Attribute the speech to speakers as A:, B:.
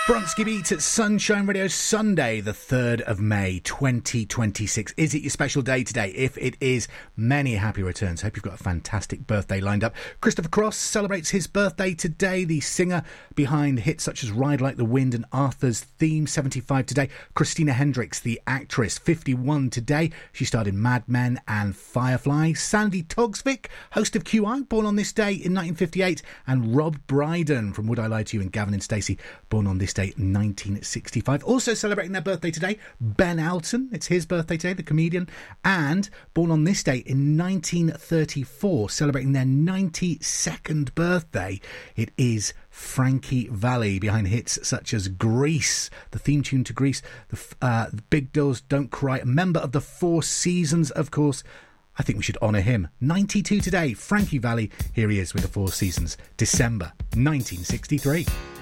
A: Bronski Beat at Sunshine Radio, Sunday, the 3rd of May, 2026. Is it your special day today? If it is, many happy returns. Hope you've got a fantastic birthday lined up. Christopher Cross celebrates his birthday today. The singer behind hits such as Ride Like the Wind and Arthur's Theme, 75 today. Christina Hendricks, the actress, 51 today. She starred in Mad Men and Firefly. Sandy Togsvik, host of QI, born on this day in 1958. And Rob Brydon from Would I Lie to You and Gavin and Stacey, born on this day 1965. Also celebrating their birthday today, Ben Elton. It's his birthday today, the comedian. And born on this day in 1934, celebrating their 92nd birthday, it is Frankie Valli, behind hits such as Grease, the theme tune to Grease, the Big Girls Don't Cry, a member of the Four Seasons, of course. I think we should honour him. 92 today, Frankie Valli. Here he is with the Four Seasons, December 1963.